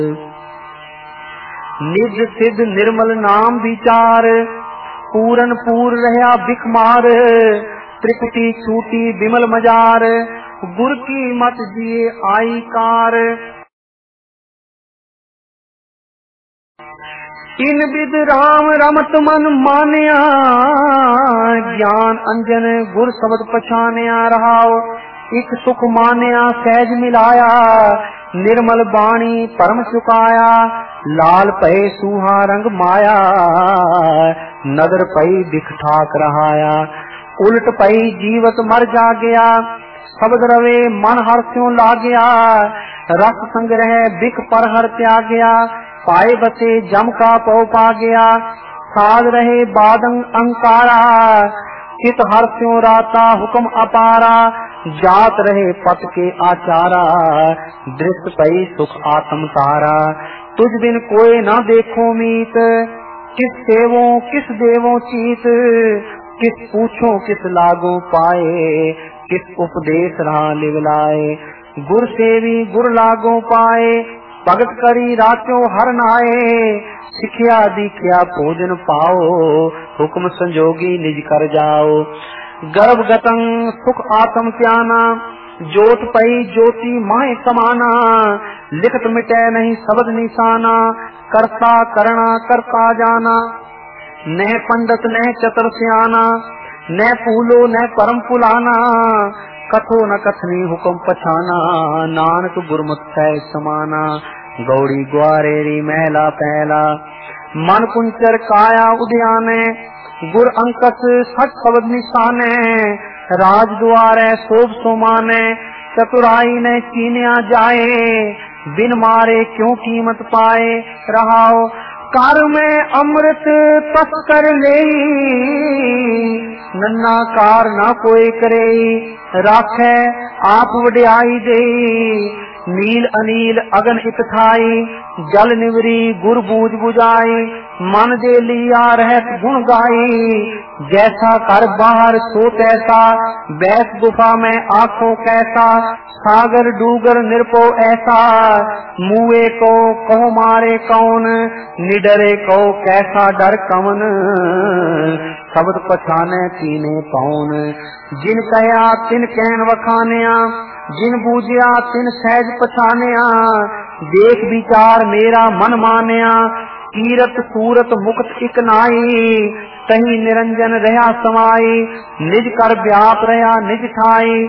निज सिद्ध निर्मल नाम विचार, पूरन पूर रहा बिखमार। त्रिकुटी छूटी बिमल मजार, गुर की मत जिए आई कार। इन विद राम रमत मन मानिया, ज्ञान अंजन गुर शब्द पछानिया। रहाओ एक सुख मानिया सहज मिलाया, निर्मल बाणी परम चुकाया। लाल पै सूहा रंग माया, नगर पई दिख ठाक रहाया। उलट पई जीवत मर जा गया, शब्द रवे मन हर स्यों लागया। रस संग्रह बिख पर हर त्यागया, पाए बसे जम का पौ पा गया। साध रहे बादंग अंकारा, चित हर स्यों राता हुक्म अपारा। जात रहे पत के आचारा, दृष्ट पई सुख आत्म तारा। तुझ बिन कोई न देखो मीत, किस सेवो किस देवो चीत। किस पूछो किस लागो पाए, किस उपदेश रहा लिवलाए। गुर सेवी गुर लागो पाए, भगत करी रात्यो हर नाए। सिखिया दीखिया भोजन पाओ, हुक्म संजोगी निज कर जाओ। गर्भ गतंग सुख आत्म त्याना, जोत पई ज्योति माए समाना। लिखत मिटे नहीं शब्द निशाना, करता करना करता जाना। न पंडित न चतुर सियाना, न फूलो न परम फुलाना। कथो न कथनी हुक्म पछाना, नानक गुरमुख है समाना। गौड़ी ग्वारेरी महला पहला, मन कुंचर काया उद्याने। गुर अंकस सच शब्द निशाने, राज द्वारे शोभ सोमाने। चतुराई ने चीनिया जाए, बिन मारे क्यों कीमत पाए। रहाओ कर में अमृत तस कर ले, नन्ना कार ना कोई करे। राखे आप वड्याई दे, नील अनील अगन इत ठाई। जल निवरी गुर बूझ बुझाई, मन दे लिया रहत गुण गाई। जैसा कर बाहर सो तैसा, बैस गुफा में आंखों कैसा। सागर डूगर निरपो ऐसा, मुए को कहो मारे कौन। निडरे को कैसा डर कवन, शब्द पछाने तीने पौन। जिन कया तिन कहन वखानिया, जिन बूझिया तिन सहज पछानिया। देख विचार मेरा मन मानिया, कीरत सूरत मुक्त इक नाई। कहीं निरंजन रहा समाई, निज कर व्याप रहा निज ठाई।